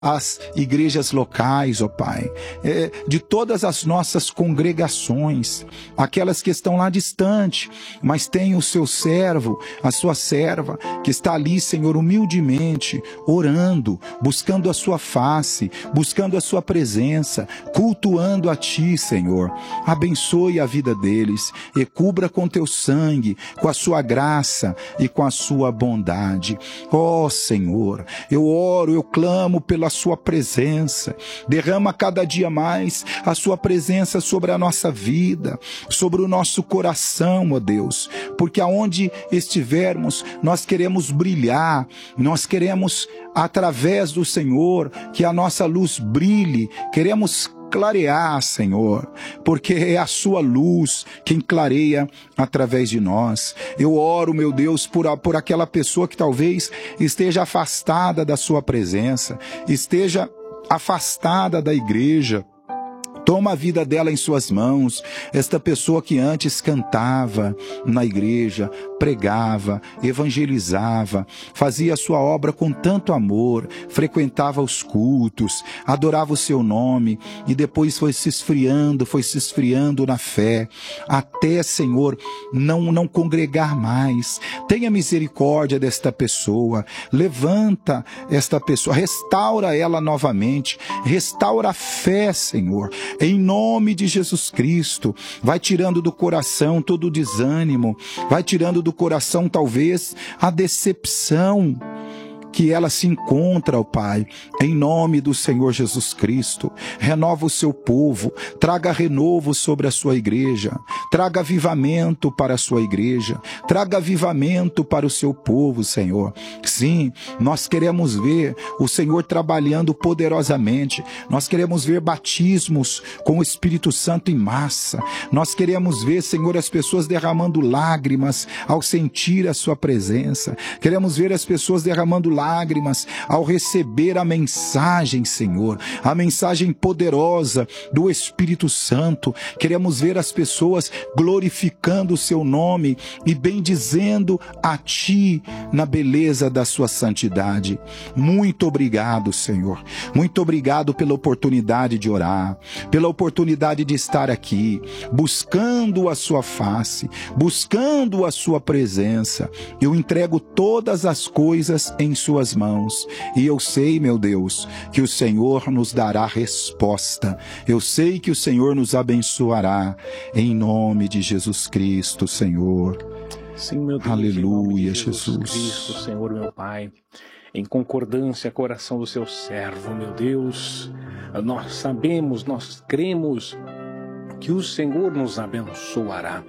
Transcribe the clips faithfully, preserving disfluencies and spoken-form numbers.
as igrejas locais, ó Pai, é, de todas as nossas congregações, aquelas que estão lá distante, mas tem o seu servo, a sua serva, que está ali, Senhor, humildemente, orando, buscando a sua face, buscando a sua presença, cultuando a Ti, Senhor. Abençoe a vida deles e cubra com Teu sangue, com a sua graça e com a sua bondade. Ó Senhor, eu oro, eu clamo pela sua presença, derrama cada dia mais a sua presença sobre a nossa vida, sobre o nosso coração, ó Deus, porque aonde estivermos, nós queremos brilhar, nós queremos, através do Senhor, que a nossa luz brilhe, queremos clarear, Senhor, porque é a sua luz quem clareia através de nós. Eu oro, meu Deus, por, a, por aquela pessoa que talvez esteja afastada da sua presença, esteja afastada da igreja. Toma a vida dela em suas mãos, esta pessoa que antes cantava na igreja, pregava, evangelizava, fazia a sua obra com tanto amor, frequentava os cultos, adorava o seu nome e depois foi se esfriando, foi se esfriando na fé, até, Senhor, não, não congregar mais. Tenha misericórdia desta pessoa, levanta esta pessoa, restaura ela novamente, restaura a fé, Senhor. Em nome de Jesus Cristo, vai tirando do coração todo o desânimo, vai tirando do coração talvez a decepção que ela se encontra, ó Pai, em nome do Senhor Jesus Cristo. Renova o seu povo, traga renovo sobre a sua igreja, traga avivamento para a sua igreja, traga avivamento para o seu povo, Senhor. Sim, nós queremos ver o Senhor trabalhando poderosamente, nós queremos ver batismos com o Espírito Santo em massa, nós queremos ver, Senhor, as pessoas derramando lágrimas ao sentir a sua presença, queremos ver as pessoas derramando lágrimas lágrimas ao receber a mensagem, Senhor, a mensagem poderosa do Espírito Santo. Queremos ver as pessoas glorificando o seu nome e bendizendo a Ti na beleza da sua santidade. Muito obrigado, Senhor. Muito obrigado pela oportunidade de orar, pela oportunidade de estar aqui, buscando a sua face, buscando a sua presença. Eu entrego todas as coisas em sua Suas mãos, e eu sei, meu Deus, que o Senhor nos dará resposta. Eu sei que o Senhor nos abençoará, em nome de Jesus Cristo, Senhor. Sim, meu Deus, aleluia, de Jesus, Jesus Cristo, Senhor, meu Pai, em concordância com o coração do seu servo, meu Deus, nós sabemos, nós cremos que o Senhor nos abençoará.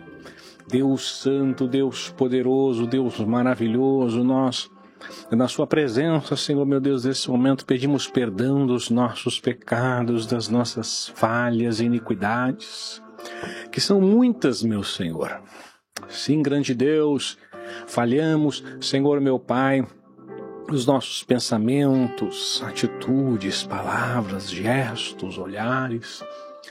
Deus Santo, Deus Poderoso, Deus Maravilhoso, nós na sua presença, Senhor, meu Deus, nesse momento pedimos perdão dos nossos pecados, das nossas falhas e iniquidades, que são muitas, meu Senhor. Sim, grande Deus, falhamos, Senhor, meu Pai, os nossos pensamentos, atitudes, palavras, gestos, olhares,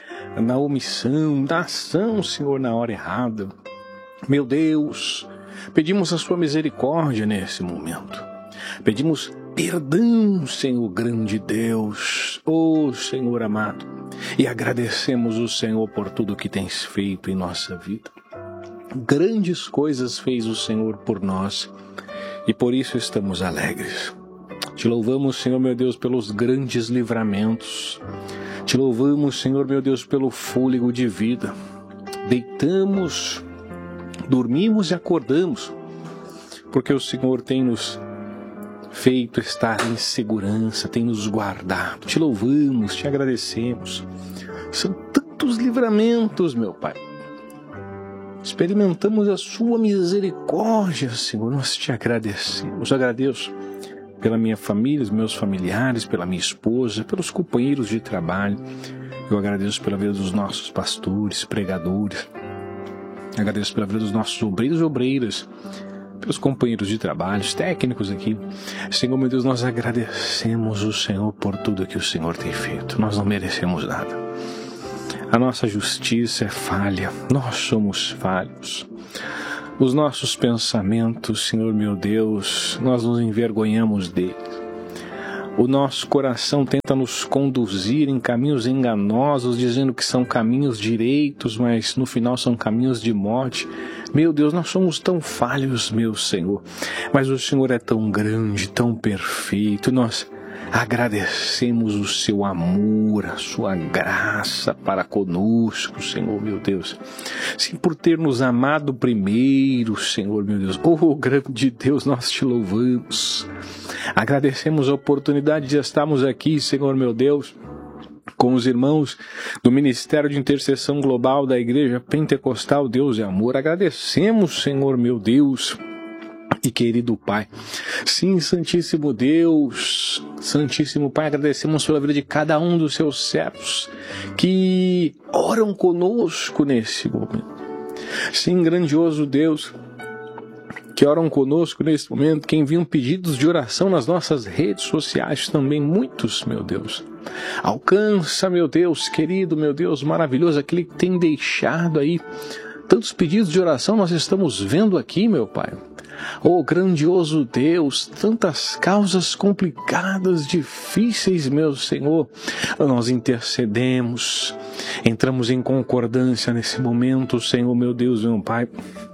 na omissão, na ação, Senhor, na hora errada. Meu Deus, pedimos a sua misericórdia nesse momento. Pedimos perdão, Senhor grande Deus, oh Senhor amado, e agradecemos o Senhor por tudo que tens feito em nossa vida. Grandes coisas fez o Senhor por nós e por isso estamos alegres. Te louvamos, Senhor meu Deus, pelos grandes livramentos. Te louvamos, Senhor meu Deus, pelo fôlego de vida. Deitamos, dormimos e acordamos, porque o Senhor tem nos feito estar em segurança, tem nos guardado. Te louvamos, te agradecemos. São tantos livramentos, meu Pai. Experimentamos a sua misericórdia, Senhor. Nós te agradecemos. Agradeço pela minha família, os meus familiares, pela minha esposa, pelos companheiros de trabalho. Eu agradeço pela vida dos nossos pastores, pregadores. Agradeço pela vida dos nossos obreiros e obreiras, pelos companheiros de trabalho, os técnicos aqui. Senhor, meu Deus, nós agradecemos o Senhor por tudo que o Senhor tem feito. Nós não merecemos nada. A nossa justiça é falha. Nós somos falhos. Os nossos pensamentos, Senhor, meu Deus, nós nos envergonhamos deles. o nosso coração tenta nos conduzir em caminhos enganosos, dizendo que são caminhos direitos, mas no final são caminhos de morte. Meu Deus, nós somos tão falhos, meu Senhor, mas o Senhor é tão grande, tão perfeito. Nós agradecemos o seu amor, a sua graça para conosco, Senhor, meu Deus. Sim, por ter nos amado primeiro, Senhor, meu Deus. Oh, grande Deus, nós te louvamos. Agradecemos a oportunidade de estarmos aqui, Senhor, meu Deus, com os irmãos do Ministério de Intercessão Global da Igreja Pentecostal Deus e Amor. Agradecemos, Senhor, meu Deus e querido Pai. Sim, Santíssimo Deus, Santíssimo Pai, agradecemos pela vida de cada um dos seus servos que oram conosco nesse momento. Sim, grandioso Deus, que oram conosco nesse momento, que enviam pedidos de oração nas nossas redes sociais também, muitos, meu Deus. Alcança, meu Deus, querido, meu Deus, maravilhoso, aquele que tem deixado aí tantos pedidos de oração, nós estamos vendo aqui, meu Pai. Oh, grandioso Deus, tantas causas complicadas, difíceis, meu Senhor, nós intercedemos, entramos em concordância nesse momento, Senhor, meu Deus, meu Pai,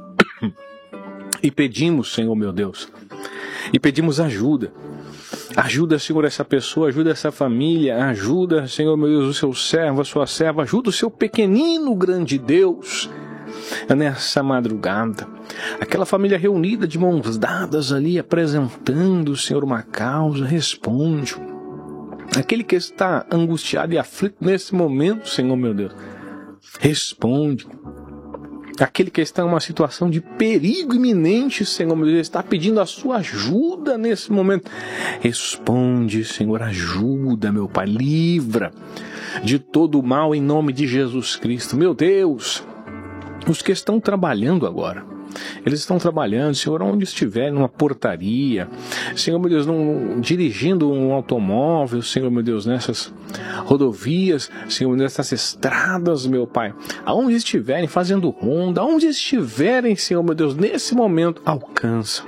e pedimos, Senhor, meu Deus, e pedimos ajuda. Ajuda, Senhor, essa pessoa, ajuda essa família, ajuda, Senhor, meu Deus, o seu servo, a sua serva, ajuda o seu pequenino grande Deus nessa madrugada. Aquela família reunida de mãos dadas ali, apresentando, Senhor, uma causa, responde. Aquele que está angustiado e aflito nesse momento, Senhor, meu Deus, responde. Aquele que está em uma situação de perigo iminente, Senhor, meu Deus, está pedindo a sua ajuda nesse momento. Responde, Senhor, ajuda, meu Pai, livra de todo o mal em nome de Jesus Cristo. Meu Deus, os que estão trabalhando agora, eles estão trabalhando, Senhor, onde estiver, numa portaria, Senhor, meu Deus, num, dirigindo um automóvel, Senhor, meu Deus, nessas rodovias, Senhor, nessas estradas, meu Pai, aonde estiverem, fazendo ronda, aonde estiverem, Senhor, meu Deus, nesse momento, alcança.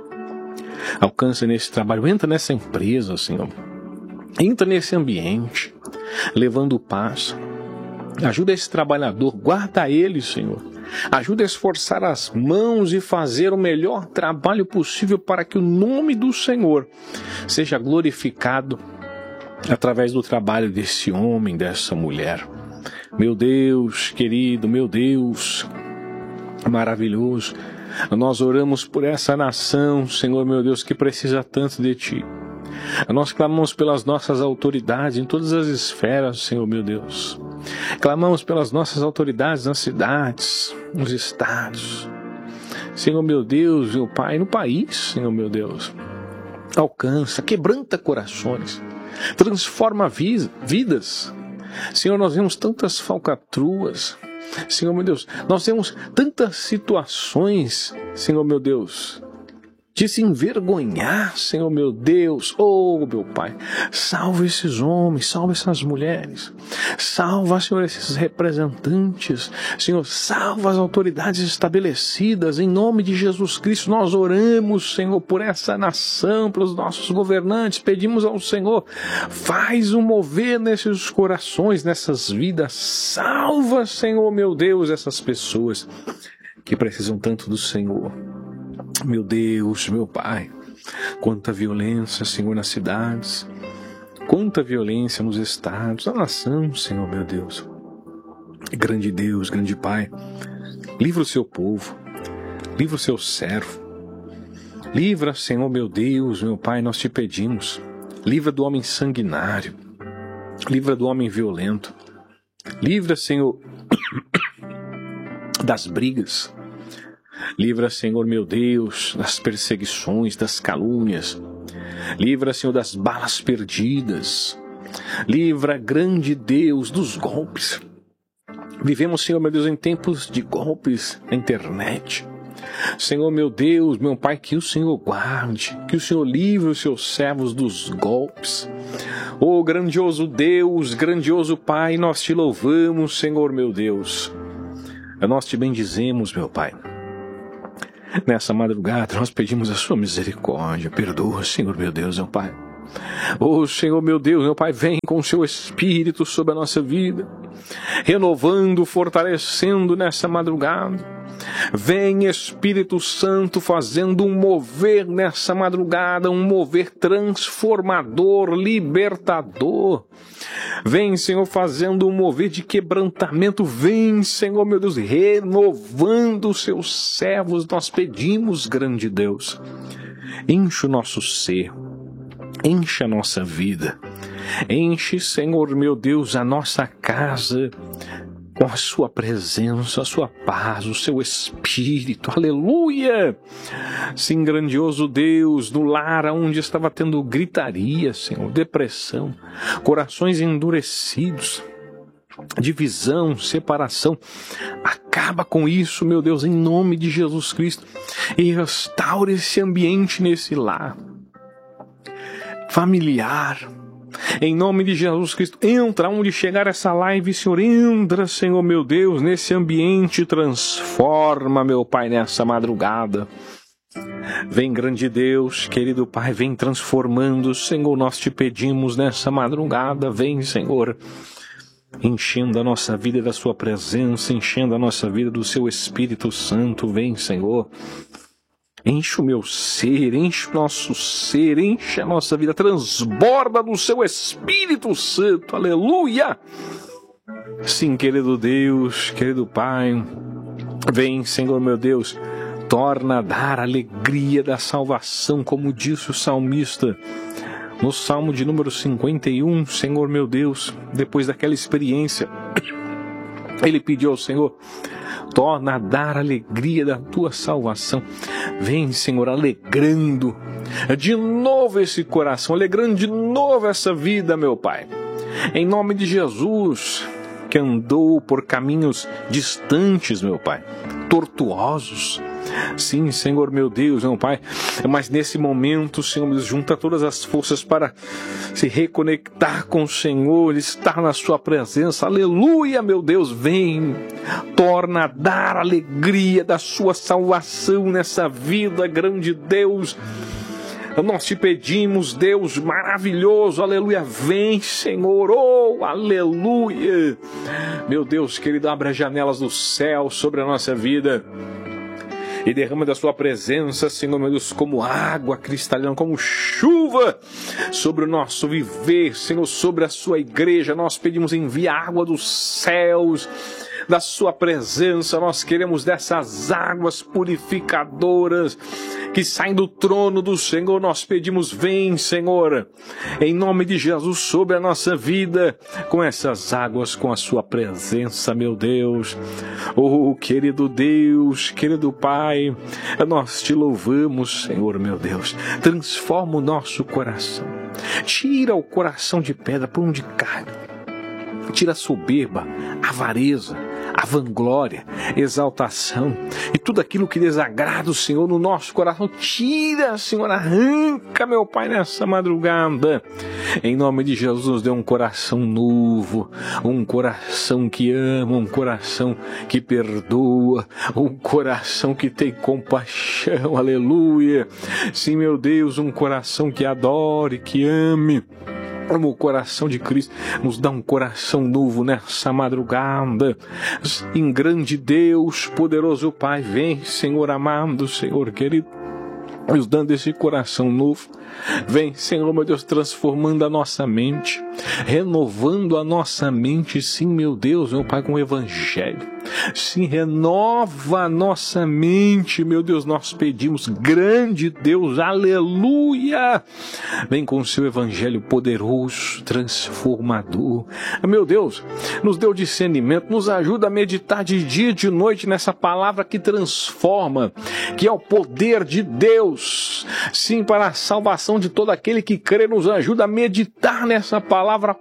Alcança nesse trabalho, entra nessa empresa, Senhor, entra nesse ambiente, levando paz. Ajuda esse trabalhador, guarda ele, Senhor. Ajuda a esforçar as mãos e fazer o melhor trabalho possível para que o nome do Senhor seja glorificado através do trabalho desse homem, dessa mulher. Meu Deus, querido, meu Deus, maravilhoso. Nós oramos por essa nação, Senhor, meu Deus, que precisa tanto de Ti. Nós clamamos pelas nossas autoridades em todas as esferas, Senhor, meu Deus. Clamamos pelas nossas autoridades nas cidades, nos estados. Senhor, meu Deus, meu Pai, no país, Senhor, meu Deus. Alcança, quebranta corações, transforma vidas. Senhor, nós vemos tantas falcatruas. Senhor, meu Deus, nós temos tantas situações, Senhor, meu Deus, de se envergonhar, Senhor, meu Deus. Oh, meu Pai, salva esses homens, salva essas mulheres, salva, Senhor, esses representantes, Senhor, salva as autoridades estabelecidas, em nome de Jesus Cristo. Nós oramos, Senhor, por essa nação, pelos nossos governantes, pedimos ao Senhor, faz um mover nesses corações, nessas vidas, salva, Senhor, meu Deus, essas pessoas que precisam tanto do Senhor. Meu Deus, meu Pai, quanta violência, Senhor, nas cidades, quanta violência nos estados, na nação, Senhor, meu Deus. Grande Deus, grande Pai, livra o seu povo, livra o seu servo, livra, Senhor, meu Deus, meu Pai, nós te pedimos, livra do homem sanguinário, livra do homem violento, livra, Senhor, das brigas. Livra, Senhor, meu Deus, das perseguições, das calúnias. Livra, Senhor, das balas perdidas. Livra, grande Deus, dos golpes. Vivemos, Senhor, meu Deus, em tempos de golpes na internet. Senhor, meu Deus, meu Pai, que o Senhor guarde, que o Senhor livre os seus servos dos golpes. Oh, grandioso Deus, grandioso Pai, nós te louvamos, Senhor, meu Deus. Nós te bendizemos, meu Pai. Nessa madrugada nós pedimos a sua misericórdia. Perdoa, Senhor, meu Deus, meu Pai. Oh, Senhor, meu Deus, meu Pai, vem com o seu Espírito sobre a nossa vida, renovando, fortalecendo nessa madrugada. Vem, Espírito Santo, fazendo um mover nessa madrugada, um mover transformador, libertador. Vem, Senhor, fazendo um mover de quebrantamento. Vem, Senhor, meu Deus, renovando os seus servos. Nós pedimos, grande Deus, enche o nosso ser, enche a nossa vida, enche, Senhor, meu Deus, a nossa casa com a sua presença, a sua paz, o seu Espírito, aleluia! Sim, grandioso Deus, no lar onde estava tendo gritaria, Senhor, depressão, corações endurecidos, divisão, separação, acaba com isso, meu Deus, em nome de Jesus Cristo, e restaure esse ambiente nesse lar familiar. Em nome de Jesus Cristo, entra onde chegar essa live, Senhor, entra, Senhor, meu Deus, nesse ambiente, transforma, meu Pai, nessa madrugada. Vem, grande Deus, querido Pai, vem transformando, Senhor, nós te pedimos nessa madrugada, vem, Senhor, enchendo a nossa vida da sua presença, enchendo a nossa vida do seu Espírito Santo, vem, Senhor. Enche o meu ser, enche o nosso ser, enche a nossa vida, transborda do seu Espírito Santo, aleluia! Sim, querido Deus, querido Pai, vem, Senhor meu Deus, torna a dar a alegria da salvação, como disse o salmista, no Salmo de número cinquenta e um, Senhor meu Deus, depois daquela experiência, ele pediu ao Senhor, torna a dar a alegria da tua salvação. Vem, Senhor, alegrando de novo esse coração, alegrando de novo essa vida, meu Pai. Em nome de Jesus, que andou por caminhos distantes, meu Pai, tortuosos. Sim, Senhor, meu Deus, meu Pai, mas nesse momento, Senhor, nos junta todas as forças para se reconectar com o Senhor, estar na sua presença, aleluia, meu Deus, vem, torna a dar a alegria da sua salvação nessa vida, grande Deus. Nós te pedimos, Deus maravilhoso, aleluia, vem, Senhor, oh, aleluia. Meu Deus, querido, abre as janelas do céu sobre a nossa vida e derrama da sua presença, Senhor, meu Deus, como água cristalina, como chuva sobre o nosso viver, Senhor, sobre a sua igreja. Nós pedimos, envia água dos céus, da sua presença. Nós queremos dessas águas purificadoras que saem do trono do Senhor. Nós pedimos, vem, Senhor, em nome de Jesus, sobre a nossa vida, com essas águas, com a sua presença, meu Deus. Oh, querido Deus, querido Pai, nós te louvamos, Senhor, meu Deus. Transforma o nosso coração, tira o coração de pedra por um de carne, tira a soberba, a avareza, a vanglória, exaltação e tudo aquilo que desagrada o Senhor no nosso coração. Tira, Senhor, arranca, meu Pai, nessa madrugada. Em nome de Jesus, nos dê um coração novo, um coração que ama, um coração que perdoa, um coração que tem compaixão, aleluia. Sim, meu Deus, um coração que adore, que ame. O coração de Cristo, nos dá um coração novo nessa madrugada. Em grande Deus, poderoso Pai, vem, Senhor amado, Senhor querido, nos dando esse coração novo. Vem, Senhor, meu Deus, transformando a nossa mente, renovando a nossa mente, sim, meu Deus, meu Pai, com o Evangelho. Sim, renova a nossa mente, meu Deus, nós pedimos, grande Deus, aleluia. Vem com o seu Evangelho poderoso, transformador. Meu Deus, nos dê o discernimento, nos ajuda a meditar de dia e de noite nessa palavra que transforma, que é o poder de Deus. Sim, para a salvação de todo aquele que crê, nos ajuda a meditar nessa palavra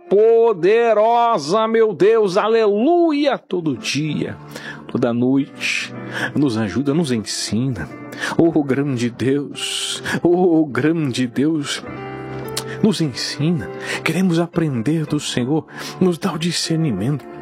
poderosa, meu Deus, aleluia, todo dia, toda noite, nos ajuda, nos ensina. Oh, grande Deus, oh, grande Deus, nos ensina, queremos aprender do Senhor, nos dá o discernimento.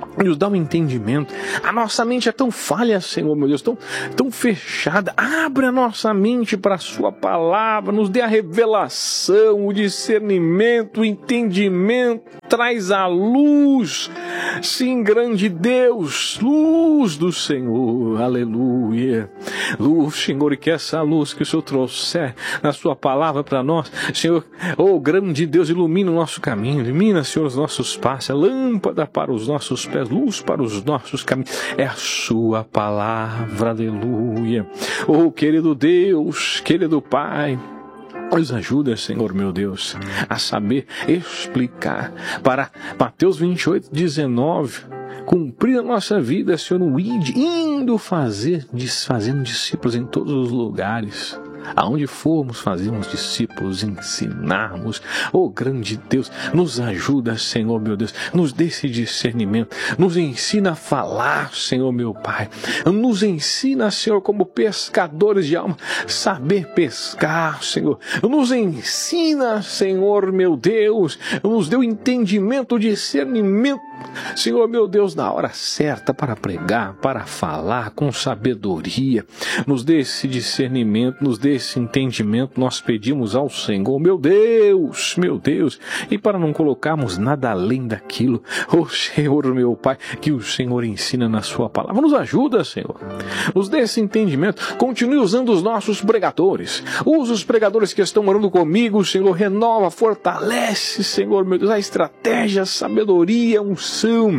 nos dá um entendimento. A nossa mente é tão falha, Senhor, meu Deus, tão, tão fechada. Abre a nossa mente para a sua palavra, nos dê a revelação, o discernimento, o entendimento, traz a luz. Sim, grande Deus, luz do Senhor, aleluia. Luz, Senhor, e que essa luz que o Senhor trouxer na sua palavra para nós, Senhor, oh, grande Deus, ilumina o nosso caminho, ilumina, Senhor, os nossos passos, lâmpada para os nossos pés, luz para os nossos caminhos, é a sua palavra, aleluia. Oh, querido Deus, querido Pai, nos ajuda, Senhor, meu Deus, a saber explicar para Mateus vinte e oito, dezenove, cumprir a nossa vida, Senhor, no ide, indo fazer, fazendo discípulos em todos os lugares. Aonde formos, fazemos discípulos, ensinarmos. Oh, grande Deus, nos ajuda, Senhor, meu Deus, nos dê esse discernimento, nos ensina a falar, Senhor, meu Pai, nos ensina, Senhor, como pescadores de alma, saber pescar, Senhor, nos ensina, Senhor, meu Deus, nos dê o entendimento, o discernimento, Senhor, meu Deus, na hora certa para pregar, para falar com sabedoria, nos dê esse discernimento, nos dê esse entendimento, nós pedimos ao Senhor, meu Deus, meu Deus, e para não colocarmos nada além daquilo, oh Senhor, meu Pai, que o Senhor ensina na sua palavra, nos ajuda, Senhor, nos dê esse entendimento, continue usando os nossos pregadores, usa os pregadores que estão orando comigo, Senhor, renova, fortalece, Senhor, meu Deus, a estratégia, a sabedoria, unção,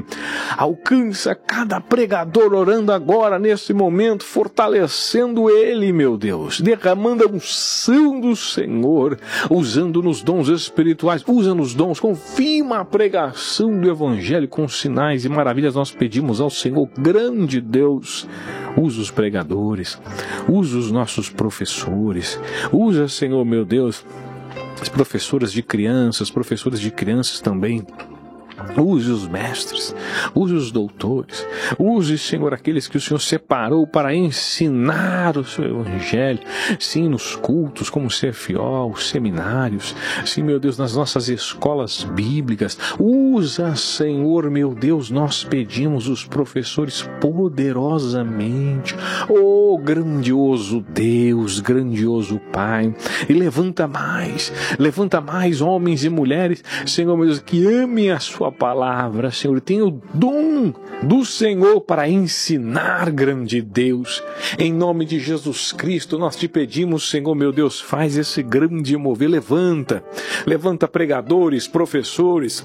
alcança cada pregador orando agora, nesse momento, fortalecendo ele, meu Deus, derramando a unção do Senhor, usando nos dons espirituais, usa nos dons, confirma a pregação do Evangelho com sinais e maravilhas. Nós pedimos ao Senhor, grande Deus, usa os pregadores, usa os nossos professores, usa, Senhor, meu Deus, as professoras de crianças, professores de crianças também. Use os mestres, use os doutores, use, Senhor, aqueles que o Senhor separou para ensinar o seu Evangelho, sim, nos cultos, como o C F O, os seminários, sim, meu Deus, nas nossas escolas bíblicas. Usa, Senhor, meu Deus, nós pedimos os professores poderosamente. Oh, grandioso Deus, grandioso Pai, e levanta mais, levanta mais homens e mulheres, Senhor, meu Deus, que amem a sua palavra, Senhor, tem o dom do Senhor para ensinar, grande Deus. Em nome de Jesus Cristo, nós te pedimos, Senhor, meu Deus, faz esse grande mover, levanta, levanta pregadores, professores,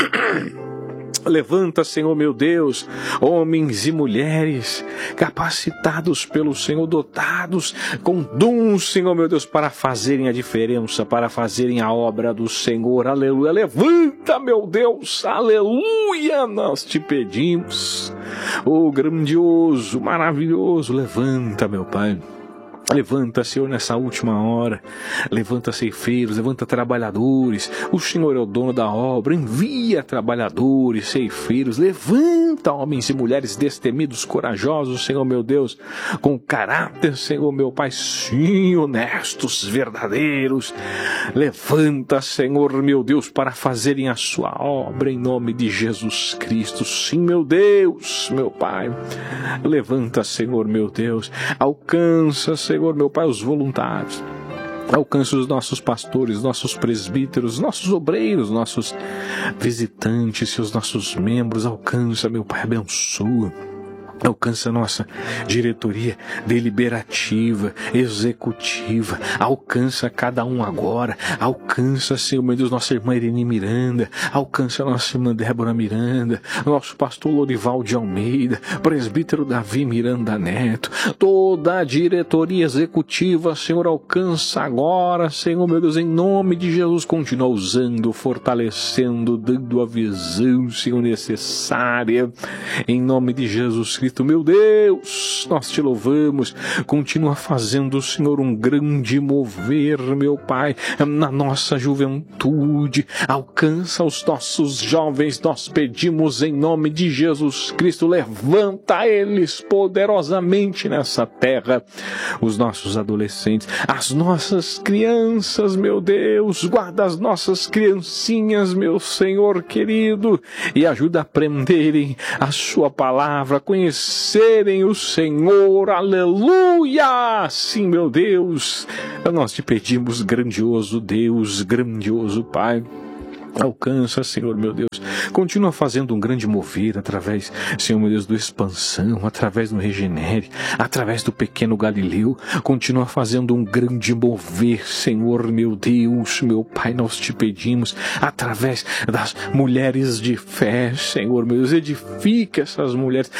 levanta, Senhor, meu Deus, homens e mulheres capacitados pelo Senhor, dotados com dons, Senhor, meu Deus, para fazerem a diferença, para fazerem a obra do Senhor. Aleluia. Levanta, meu Deus. Aleluia. Nós te pedimos. Oh, grandioso, maravilhoso. Levanta, meu Pai. Levanta, Senhor, nessa última hora. Levanta ceifeiros, levanta trabalhadores. O Senhor é o dono da obra. Envia trabalhadores, ceifeiros. Levanta homens e mulheres destemidos, corajosos, Senhor, meu Deus, com caráter, Senhor, meu Pai, sim, honestos, verdadeiros. Levanta, Senhor, meu Deus, para fazerem a sua obra em nome de Jesus Cristo. Sim, meu Deus, meu Pai. Levanta, Senhor, meu Deus. Alcança, Senhor, Senhor, meu Pai, os voluntários, alcança os nossos pastores, nossos presbíteros, nossos obreiros, nossos visitantes, os nossos membros, alcança, meu Pai, abençoa. Alcança a nossa diretoria deliberativa, executiva, alcança cada um agora, alcança, Senhor, meu Deus, nossa irmã Irene Miranda, alcança a nossa irmã Débora Miranda, nosso pastor Lorival de Almeida, presbítero Davi Miranda Neto, toda a diretoria executiva, Senhor, alcança agora, Senhor, meu Deus, em nome de Jesus, continua usando, fortalecendo, dando a visão, Senhor, necessária, em nome de Jesus Cristo. Cristo, meu Deus, nós te louvamos. Continua fazendo, Senhor, um grande mover, meu Pai, na nossa juventude. Alcança os nossos jovens, nós pedimos em nome de Jesus Cristo, levanta eles poderosamente nessa terra. Os nossos adolescentes, as nossas crianças, meu Deus, guarda as nossas criancinhas, meu Senhor querido, e ajuda a aprenderem a sua palavra, conhecerem o Senhor, aleluia! Sim, meu Deus, nós te pedimos, grandioso Deus, grandioso Pai. Alcança, Senhor, meu Deus. Continua fazendo um grande mover através, Senhor, meu Deus, do Expansão, através do Regenere, através do Pequeno Galileu. Continua fazendo um grande mover, Senhor, meu Deus, meu Pai, nós te pedimos, através das mulheres de fé, Senhor, meu Deus, edifica essas mulheres,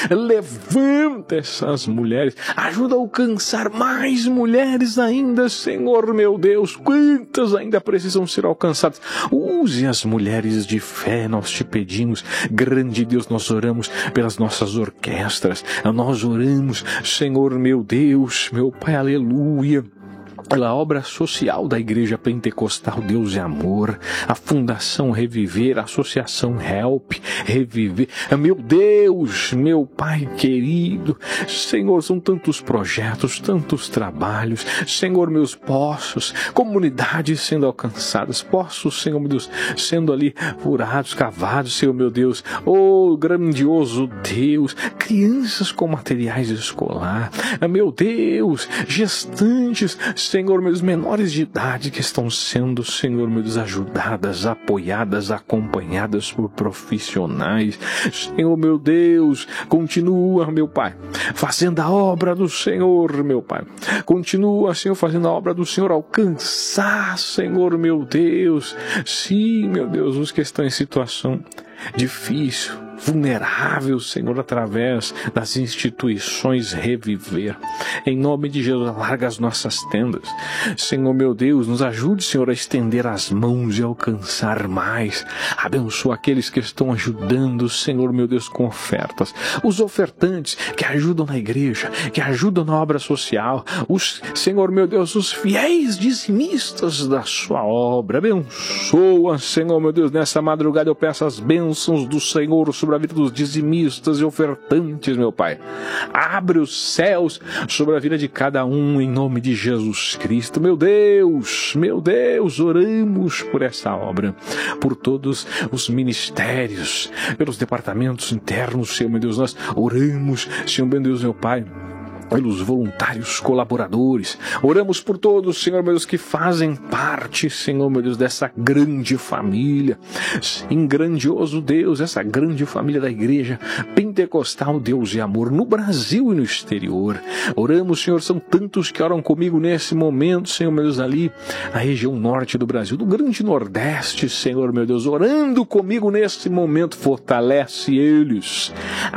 levanta essas mulheres, ajuda a alcançar mais mulheres ainda, Senhor, meu Deus. Quantas ainda precisam ser alcançadas? Use as mulheres de fé, nós te pedimos, grande Deus, nós oramos pelas nossas orquestras, nós oramos, Senhor, meu Deus, meu Pai, aleluia, pela obra social da Igreja Pentecostal Deus e Amor, a Fundação Reviver, a Associação Help, Reviver, meu Deus, meu Pai querido, Senhor, são tantos projetos, tantos trabalhos, Senhor, meus poços, comunidades sendo alcançadas, poços, Senhor, meu Deus, sendo ali furados, cavados, Senhor, meu Deus, oh, grandioso Deus, crianças com materiais escolar, meu Deus, gestantes, Senhor, meus menores de idade que estão sendo, Senhor, meus ajudadas, apoiadas, acompanhadas por profissionais. Senhor, meu Deus, continua, meu Pai, fazendo a obra do Senhor, meu Pai. Continua, Senhor, fazendo a obra do Senhor alcançar, Senhor, meu Deus. Sim, meu Deus, os que estão em situação difícil, vulnerável, Senhor, através das instituições Reviver. Em nome de Jesus, alarga as nossas tendas. Senhor, meu Deus, nos ajude, Senhor, a estender as mãos e alcançar mais. Abençoa aqueles que estão ajudando, Senhor, meu Deus, com ofertas. Os ofertantes que ajudam na igreja, que ajudam na obra social. Os, Senhor, meu Deus, os fiéis dizimistas da sua obra. Abençoa, Senhor, meu Deus, nessa madrugada eu peço as bênçãos do Senhor sobre a vida dos dizimistas e ofertantes, meu Pai. Abre os céus sobre a vida de cada um, em nome de Jesus Cristo. Meu Deus, meu Deus, oramos por essa obra, por todos os ministérios, pelos departamentos internos, Senhor, meu Deus, nós oramos, Senhor, meu Deus, meu Pai, pelos voluntários colaboradores. Oramos por todos, Senhor, meu Deus, que fazem parte, Senhor, meu Deus, dessa grande família. Sim, grandioso Deus, essa grande família da Igreja Pentecostal Deus e Amor no Brasil e no exterior. Oramos, Senhor, são tantos que oram comigo nesse momento, Senhor, meu Deus, ali, a região norte do Brasil, do grande Nordeste, Senhor, meu Deus, orando comigo nesse momento. Fortalece eles,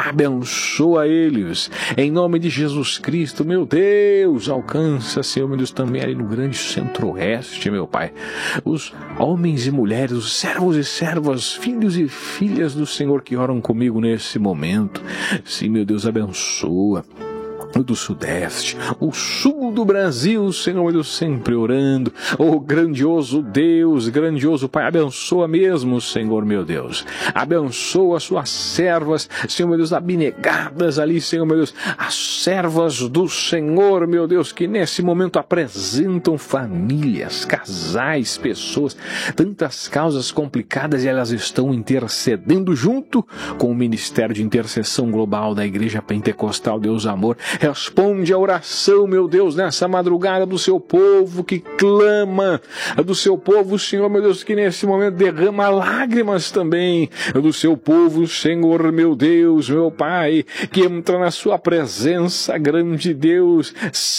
abençoa eles, em nome de Jesus Cristo, meu Deus, alcança, Senhor, meu Deus, também ali no grande centro-oeste, meu Pai, os homens e mulheres, os servos e servas, filhos e filhas do Senhor que oram comigo nesse momento. Sim, meu Deus, abençoa do Sudeste, o Sul do Brasil, Senhor, meu Deus, sempre orando. Oh, grandioso Deus, grandioso Pai, abençoa mesmo, Senhor, meu Deus, abençoa as suas servas, Senhor, meu Deus, abnegadas ali, Senhor, meu Deus, as servas do Senhor, meu Deus, que nesse momento apresentam famílias, casais, pessoas, tantas causas complicadas, e elas estão intercedendo junto com o Ministério de Intercessão Global da Igreja Pentecostal Deus Amor. Responde a oração, meu Deus, nessa madrugada do seu povo que clama, do seu povo, Senhor, meu Deus, que nesse momento derrama lágrimas também, do seu povo, Senhor, meu Deus, meu Pai, que entra na sua presença, grande Deus,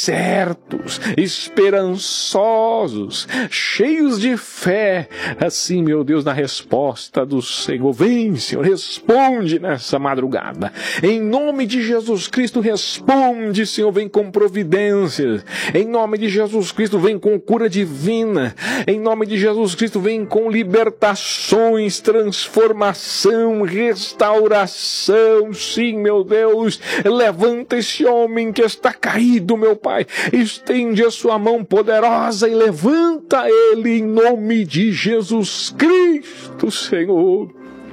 certos, esperançosos, cheios de fé, assim, meu Deus, na resposta do Senhor. Vem, Senhor, responde nessa madrugada, em nome de Jesus Cristo, responde responde, Senhor, vem com providências. Em nome de Jesus Cristo, vem com cura divina. Em nome de Jesus Cristo, vem com libertações, transformação, restauração. Sim, meu Deus, levanta esse homem que está caído, meu Pai. Estende a sua mão poderosa e levanta ele em nome de Jesus Cristo, Senhor.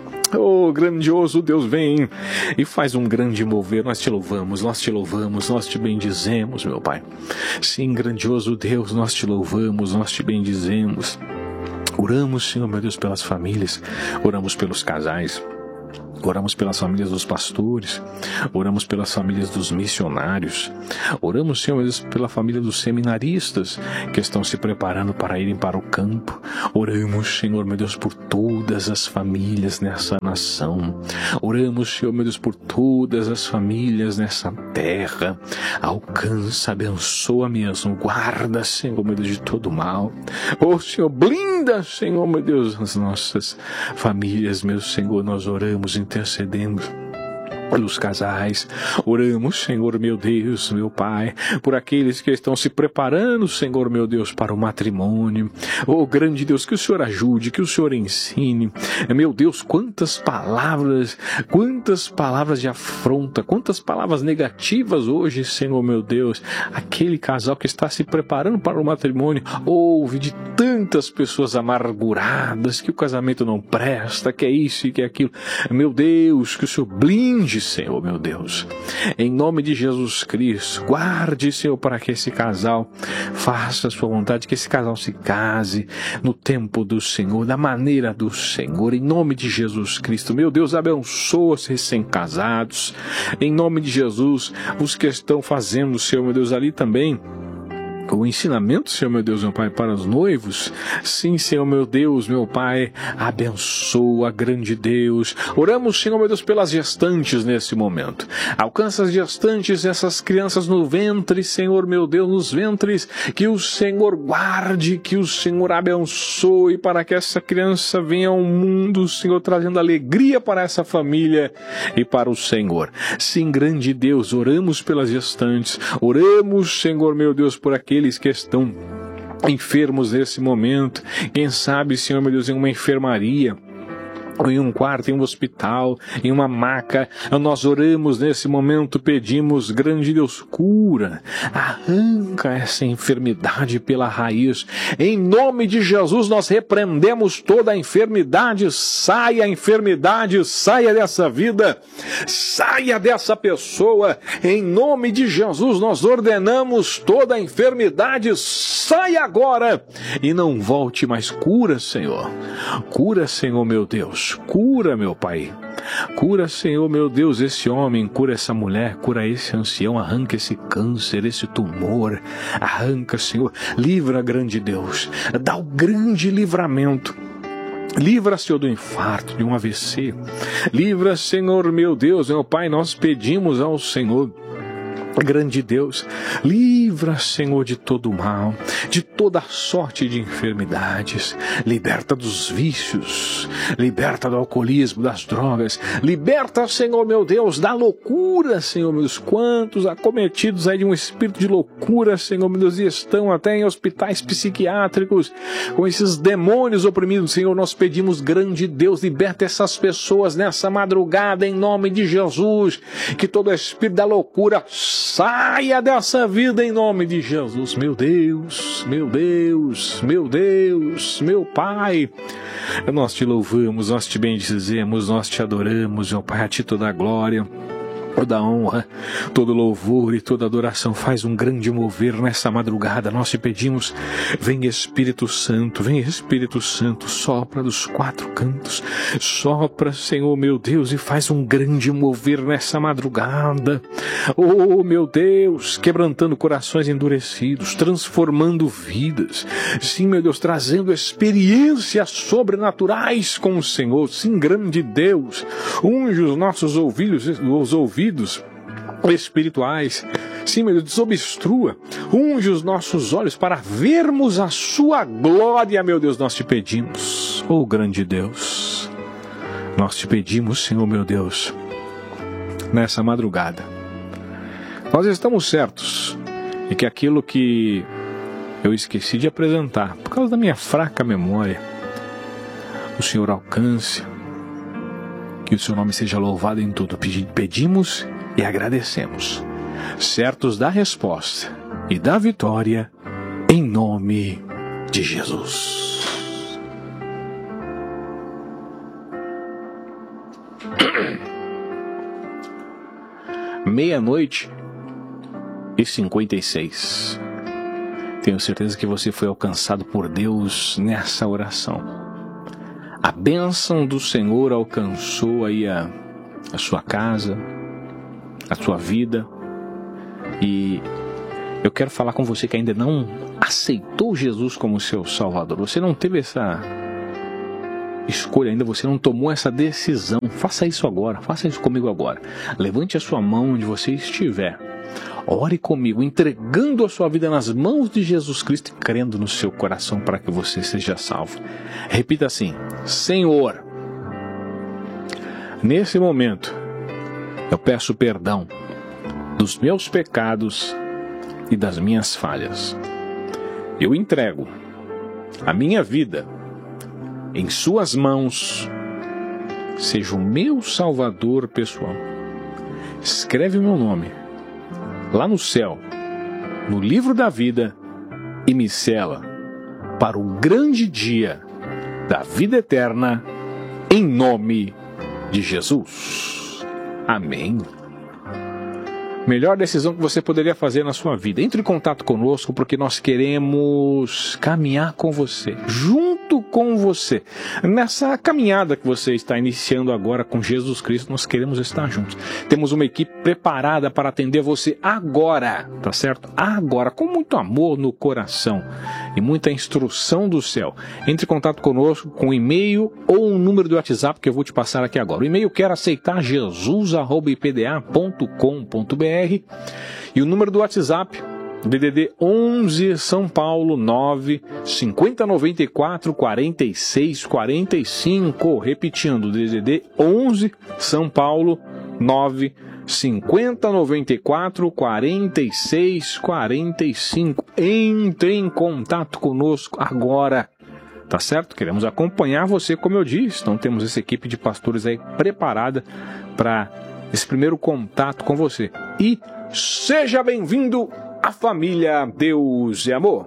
Oh, grandioso Deus, vem e faz um grande mover. Nós te louvamos, nós te louvamos, nós te bendizemos, meu Pai. Sim, grandioso Deus, nós te louvamos, nós te bendizemos. Oramos, Senhor, meu Deus, pelas famílias, oramos pelos casais. Oramos pelas famílias dos pastores, oramos pelas famílias dos missionários, oramos, Senhor, pela família dos seminaristas que estão se preparando para irem para o campo. Oramos, Senhor, meu Deus, por todas as famílias nessa nação. Oramos, Senhor, meu Deus, por todas as famílias nessa terra. Alcança, abençoa mesmo, guarda, Senhor, meu Deus, de todo mal. Oh, Senhor, blinda, Senhor, meu Deus, as nossas famílias, meu Senhor, nós oramos, intercedemos pelos casais, oramos, Senhor, meu Deus, meu Pai, por aqueles que estão se preparando, Senhor, meu Deus, para o matrimônio. Oh, grande Deus, que o Senhor ajude, que o Senhor ensine. Meu Deus, quantas palavras, quantas palavras de afronta, quantas palavras negativas hoje, Senhor, meu Deus. Aquele casal que está se preparando para o matrimônio ouve de tantas pessoas amarguradas que o casamento não presta, que é isso e que é aquilo. Meu Deus, que o Senhor blinde, Senhor, meu Deus, em nome de Jesus Cristo, guarde, Senhor, para que esse casal faça a sua vontade, que esse casal se case no tempo do Senhor, da maneira do Senhor, em nome de Jesus Cristo. Meu Deus, abençoa os recém-casados, em nome de Jesus, os que estão fazendo, Senhor, meu Deus, ali também o ensinamento, Senhor, meu Deus, meu Pai, para os noivos. Sim, Senhor, meu Deus, meu Pai, abençoa, grande Deus. Oramos, Senhor, meu Deus, pelas gestantes nesse momento. Alcança as gestantes, essas crianças no ventre, Senhor, meu Deus, nos ventres, que o Senhor guarde, que o Senhor abençoe, para que essa criança venha ao mundo, Senhor, trazendo alegria para essa família e para o Senhor. Sim, grande Deus, oramos pelas gestantes, oramos, Senhor, meu Deus, por aqueles que estão enfermos nesse momento, quem sabe, Senhor, meu Deus, em uma enfermaria, ou em um quarto, em um hospital, em uma maca. Nós oramos nesse momento, pedimos, grande Deus, cura, arranca essa enfermidade pela raiz. Em nome de Jesus, nós repreendemos toda a enfermidade. Saia a enfermidade, saia dessa vida, saia dessa pessoa. Em nome de Jesus, nós ordenamos toda a enfermidade, saia agora e não volte mais. Cura, Senhor, cura, Senhor, meu Deus. Cura, meu Pai. Cura, Senhor, meu Deus, esse homem, cura essa mulher, cura esse ancião, arranca esse câncer, esse tumor, arranca, Senhor, livra, grande Deus, dá o grande livramento. Livra, Senhor, do infarto, de um A V C. Livra, Senhor, meu Deus, meu Pai, nós pedimos ao Senhor, grande Deus, livra, Senhor, de todo o mal, de toda sorte de enfermidades, liberta dos vícios, liberta do alcoolismo, das drogas, liberta, Senhor, meu Deus, da loucura, Senhor, meus quantos acometidos aí de um espírito de loucura, Senhor, meu Deus, e estão até em hospitais psiquiátricos, com esses demônios oprimidos, Senhor, nós pedimos, grande Deus, liberta essas pessoas nessa madrugada, em nome de Jesus, que todo espírito da loucura saia dessa vida em nome de Jesus. Meu Deus, meu Deus, meu Deus, meu Pai, nós te louvamos, nós te bendizemos, nós te adoramos, meu Pai, a ti toda a glória, toda honra, todo louvor e toda adoração. Faz um grande mover nessa madrugada. Nós te pedimos, vem Espírito Santo, vem Espírito Santo, sopra dos quatro cantos, sopra, Senhor, meu Deus, e faz um grande mover nessa madrugada. Oh, meu Deus, quebrantando corações endurecidos, transformando vidas. Sim, meu Deus, trazendo experiências sobrenaturais com o Senhor. Sim, grande Deus, unge os nossos ouvidos, os ouvidos espirituais. Sim, meu Deus, desobstrua, unge os nossos olhos para vermos a sua glória, meu Deus, nós te pedimos. Oh, grande Deus, nós te pedimos, Senhor, meu Deus, nessa madrugada, Nós estamos certos de que aquilo que eu esqueci de apresentar, por causa da minha fraca memória, o Senhor alcance, que o seu nome seja louvado em tudo. Pedimos e agradecemos, certos da resposta e da vitória, em nome de Jesus. Meia-noite e cinquenta e seis. Tenho certeza que você foi alcançado por Deus nessa oração. A bênção do Senhor alcançou aí a, a sua casa, a sua vida. E eu quero falar com você que ainda não aceitou Jesus como seu Salvador. Você não teve essa escolha ainda, você não tomou essa decisão. Faça isso agora, faça isso comigo agora. Levante a sua mão onde você estiver. Ore comigo, entregando a sua vida nas mãos de Jesus Cristo e crendo no seu coração para que você seja salvo. Repita assim: Senhor, nesse momento eu peço perdão dos meus pecados e das minhas falhas. Eu entrego a minha vida em suas mãos. Seja o meu Salvador pessoal. Escreve o meu nome lá no céu, no livro da vida, e me sela para o grande dia da vida eterna, em nome de Jesus. Amém. Melhor decisão que você poderia fazer na sua vida. Entre em contato conosco, porque nós queremos caminhar com você, junto com você. Nessa caminhada que você está iniciando agora com Jesus Cristo, nós queremos estar juntos. Temos uma equipe preparada para atender você agora, tá certo? Agora, com muito amor no coração e muita instrução do céu. Entre em contato conosco com um e-mail ou um número do WhatsApp que eu vou te passar aqui agora. O e-mail quer aceitar jesus arroba i p d a ponto com ponto b r e o número do WhatsApp D D D onze São Paulo nove cinquenta noventa e quatro quarenta e seis quarenta e cinco, repetindo, D D D onze São Paulo nove cinquenta noventa e quatro quarenta e seis quarenta e cinco. Entre em contato conosco agora, tá certo? Queremos acompanhar você, como eu disse. Então temos essa equipe de pastores aí preparada para esse primeiro contato com você. E seja bem-vindo à família Deus é Amor.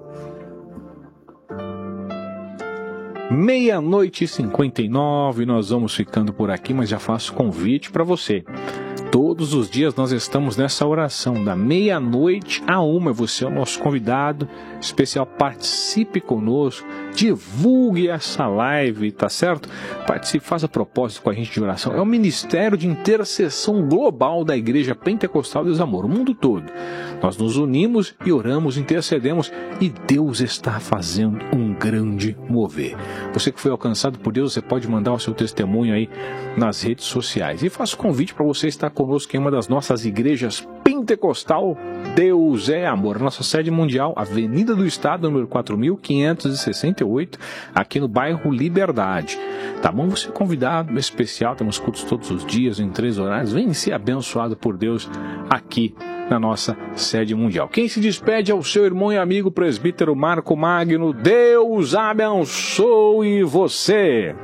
Meia-noite e cinquenta e nove, nós vamos ficando por aqui, mas já faço convite para você. Todos os dias nós estamos nessa oração, da meia-noite a uma. Você é o nosso convidado especial. Participe conosco, divulgue essa live, tá certo? Participe, faça propósito com a gente de oração. É o Ministério de Intercessão Global da Igreja Pentecostal Deus Amor, o mundo todo. Nós nos unimos e oramos, intercedemos, e Deus está fazendo um grande mover. Você que foi alcançado por Deus, você pode mandar o seu testemunho aí nas redes sociais. E faço convite para você estar conosco em uma das nossas igrejas pentecostal Deus é Amor. Nossa sede mundial, Avenida do Estado, número quatro mil quinhentos e sessenta e oito, aqui no bairro Liberdade. Tá bom? Você é convidado especial, temos cultos todos os dias, em três horários. Vem ser abençoado por Deus aqui na nossa sede mundial. Quem se despede é o seu irmão e amigo presbítero Marco Magno. Deus abençoe você.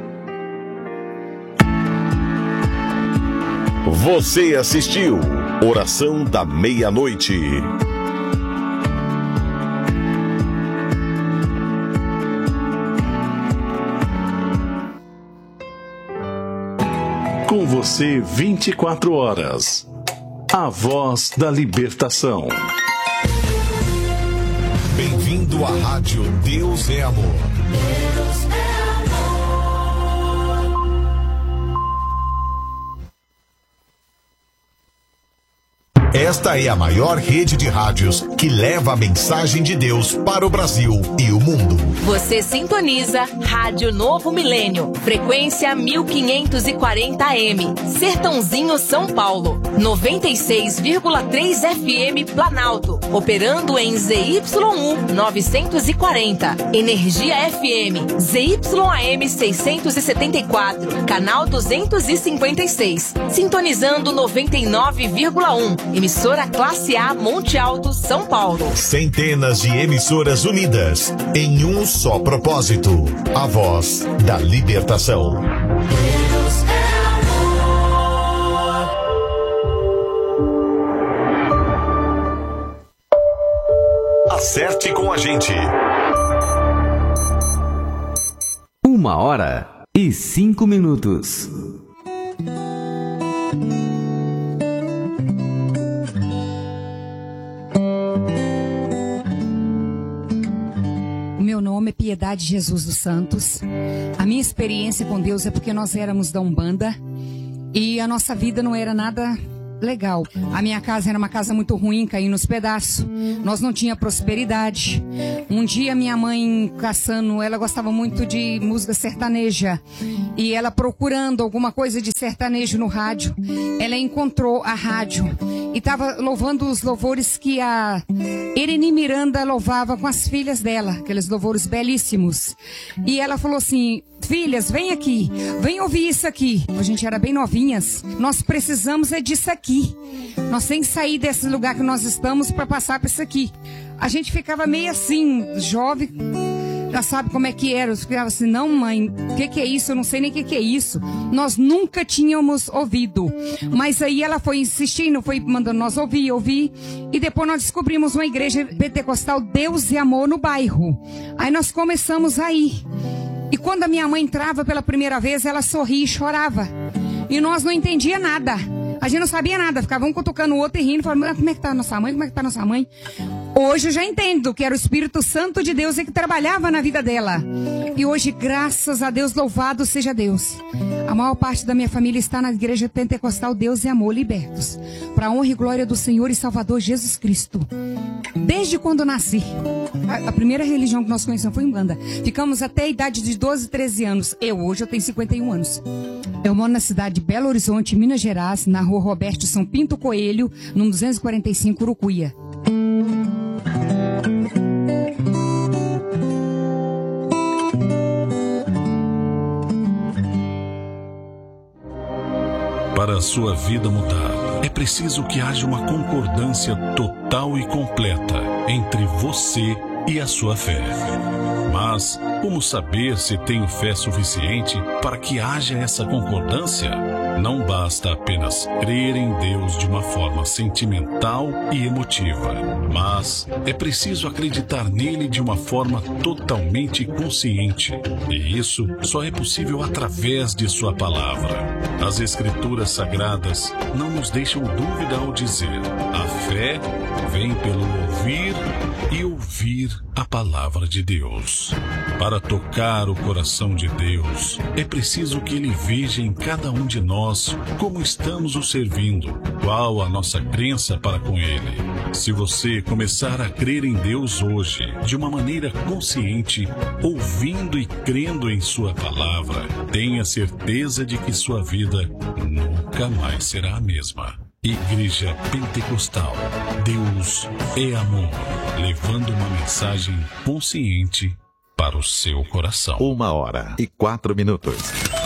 Você assistiu Oração da Meia-Noite. Com você vinte e quatro horas. A voz da libertação. Bem-vindo à Rádio Deus é Amor. Deus é Esta é a maior rede de rádios que leva a mensagem de Deus para o Brasil e o mundo. Você sintoniza Rádio Novo Milênio, frequência mil quinhentos e quarenta A M, Sertãozinho, São Paulo, noventa e seis vírgula três F M Planalto, operando em Z Y um novecentos e quarenta, Energia F M, Z Y A M seiscentos e setenta e quatro, canal duzentos e cinquenta e seis, sintonizando noventa e nove vírgula um, emissora emissora classe A Monte Alto, São Paulo. Centenas de emissoras unidas em um só propósito: a voz da libertação. Deus é amor. Acerte com a gente. Uma hora e cinco minutos. Meu nome é Piedade Jesus dos Santos. A minha experiência com Deus é porque nós éramos da Umbanda e a nossa vida não era nada legal. A minha casa era uma casa muito ruim, caindo nos pedaços. Nós não tinha prosperidade. Um dia minha mãe caçando, ela gostava muito de música sertaneja e ela procurando alguma coisa de sertanejo no rádio, ela encontrou a rádio e estava louvando os louvores que a Irene Miranda louvava com as filhas dela, aqueles louvores belíssimos. E ela falou assim: filhas, vem aqui, vem ouvir isso aqui. A gente era bem novinhas, nós precisamos é disso aqui. Nós temos que sair desse lugar que nós estamos para passar para isso aqui. A gente ficava meio assim, jovem, já sabe como é que era. Eu ficava assim: não, mãe, o que, que é isso? Eu não sei nem o que, que é isso. Nós nunca tínhamos ouvido. Mas aí ela foi insistindo, foi mandando nós ouvir, ouvir. E depois nós descobrimos uma igreja pentecostal, Deus e Amor, no bairro. Aí nós começamos a ir. E quando a minha mãe entrava pela primeira vez, ela sorria e chorava. E nós não entendia nada. A gente não sabia nada. Ficava um cutucando o outro e rindo. Falando: como é que tá a nossa mãe? Como é que tá a nossa mãe? Hoje eu já entendo que era o Espírito Santo de Deus que trabalhava na vida dela. E hoje, graças a Deus, louvado seja Deus, a maior parte da minha família está na igreja pentecostal Deus e Amor Libertos, para a honra e glória do Senhor e Salvador Jesus Cristo. Desde quando eu nasci, a, a primeira religião que nós conhecemos foi Umbanda. Ficamos até a idade de doze, treze anos. Eu hoje eu tenho cinquenta e um anos. Eu moro na cidade de Belo Horizonte, Minas Gerais, na rua Roberto São Pinto Coelho, número duzentos e quarenta e cinco, Urucuia. Para a sua vida mudar, é preciso que haja uma concordância total e completa entre você e a sua fé. Mas como saber se tenho fé suficiente para que haja essa concordância? Não basta apenas crer em Deus de uma forma sentimental e emotiva, mas é preciso acreditar nele de uma forma totalmente consciente. E isso só é possível através de sua palavra. As Escrituras Sagradas não nos deixam dúvida ao dizer: a fé vem pelo ouvir e ouvir a palavra de Deus. Para tocar o coração de Deus, é preciso que Ele veja em cada um de nós como estamos o servindo, qual a nossa crença para com Ele. Se você começar a crer em Deus hoje, de uma maneira consciente, ouvindo e crendo em Sua palavra, tenha certeza de que sua vida nunca mais será a mesma. Igreja Pentecostal, Deus é Amor, levando uma mensagem consciente para o seu coração. Uma hora e quatro minutos.